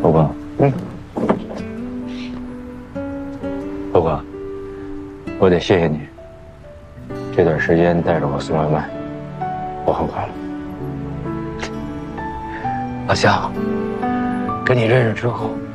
欧哥，欧哥，我得谢谢你，这段时间带着我送外卖，我很快乐。老乡，跟你认识之后，